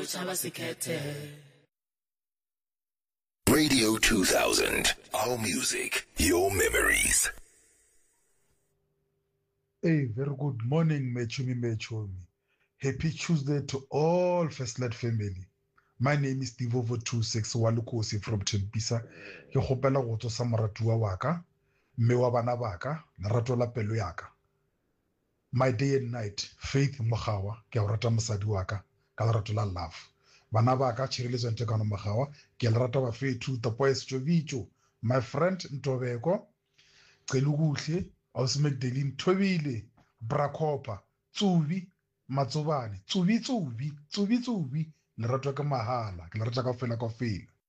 Radio 2000, our music, your memories. Hey, very good morning, Mechumi. Happy Tuesday to all First Led family. My name is Divovo26 Walukosi from Tempisa. Ke kgopela go tsosa moratuwa waka, mme wa bana baka, lerato la pelo yaka. My day and night, Faith Mogawa, ke a rata mosadi waka, ka lerato la love. Bana baka Tshirelezo Ntekano Mogawa, ke a lerata ba Fethu Tapoes Jovicho. My friend Ntobeko, Celuguhle, Ausmegdelin Tobile, Brakopa, Tsubi, Matsobane, Tsubi, lerato ka mahala, ke lerata ka fela ka fela.